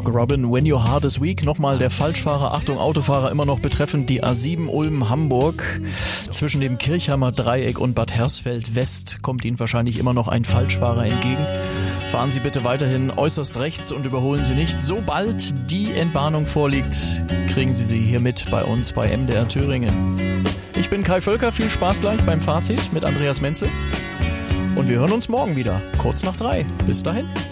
Mark Robin, When Your Heart is Weak. Nochmal der Falschfahrer, Achtung Autofahrer, immer noch betreffend die A7 Ulm-Hamburg. Zwischen dem Kirchheimer Dreieck und Bad Hersfeld West kommt Ihnen wahrscheinlich immer noch ein Falschfahrer entgegen. Fahren Sie bitte weiterhin äußerst rechts und überholen Sie nicht. Sobald die Entwarnung vorliegt, kriegen Sie sie hier mit bei uns bei MDR Thüringen. Ich bin Kai Völker, viel Spaß gleich beim Fazit mit Andreas Menzel. Und wir hören uns morgen wieder, kurz nach 3. Bis dahin.